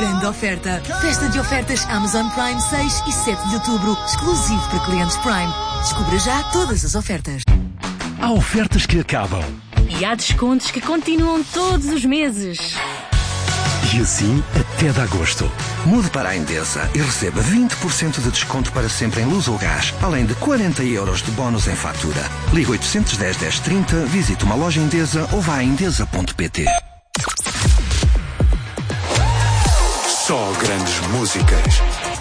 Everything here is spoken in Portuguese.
grande oferta. Festa de ofertas Amazon Prime 6 e 7 de outubro, exclusivo para clientes Prime. Descubra já todas as ofertas. Há ofertas que acabam. E há descontos que continuam todos os meses. E assim até de agosto. Mude para a Endesa e receba 20% de desconto para sempre em luz ou gás, além de 40 euros de bónus em fatura. Ligue 810 1030, visite uma loja Endesa ou vá a endesa.pt. Só grandes músicas.